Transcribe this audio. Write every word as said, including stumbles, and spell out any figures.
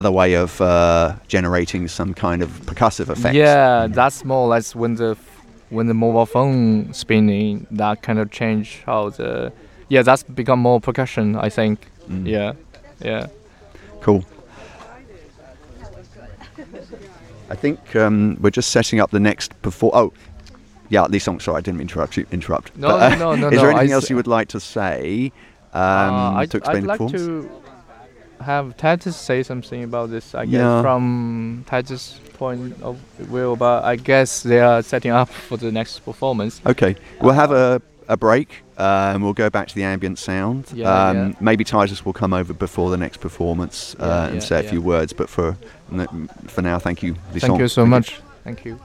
the way of uh, generating some kind of percussive effects. Yeah, that's more or less when the when the mobile phone spinning, that kind of change how the yeah that's become more percussion, I think. Mm. Yeah, yeah. Cool. I think um, we're just setting up the next perform. Oh, yeah, Lee Song. Sorry, I didn't interrupt you. Interrupt. No, but, uh, no, no, no. Is there anything I else you would like to say um, uh, I'd, to explain I'd the like performance? to have Titus say something about this. I guess Yeah. from Titus' point of view, but I guess they are setting up for the next performance. Okay, we'll have a, a break. Um, we'll go back to the ambient sound. Yeah, um, yeah. Maybe Titus will come over before the next performance uh, Yeah, and yeah, say a yeah. few words. But for for now, thank you. Lee Thank Song. you so much. Thank you.